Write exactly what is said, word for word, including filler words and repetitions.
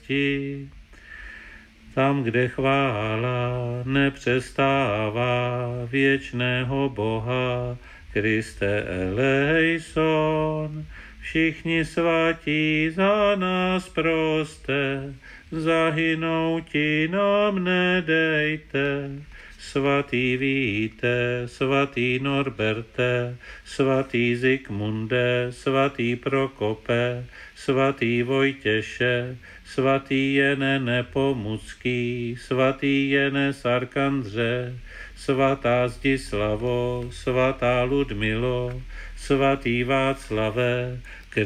smrti. Tam, kde chvála nepřestává věčného Boha, Kriste eleison, všichni svatí za nás proste, zahynouti nám nedejte. Svatý Víte, svatý Norberte, svatý Zikmunde, svatý Prokope, svatý Vojtěše, svatý Jene Nepomucký, svatý Jene Sarkandře, svatá Zdislavo, svatá Ludmilo, svatý Václave,